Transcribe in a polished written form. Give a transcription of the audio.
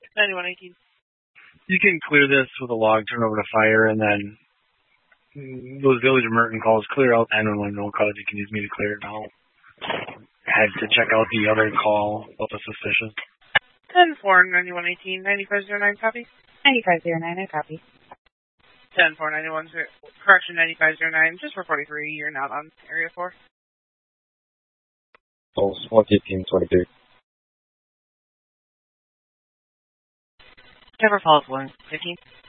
9118. You can clear this with a log, turn over to fire, and then those Village of Merton calls, clear out 911 no cause. You can use me to clear it now. Had to check out the other call about the suspicious. 10-4, 9118, 9509, copy. 9509, I copy. 10-4, 91, correction, 9509, just for 43, you're not on Area 4. Pulse 115-22. Never follows 115.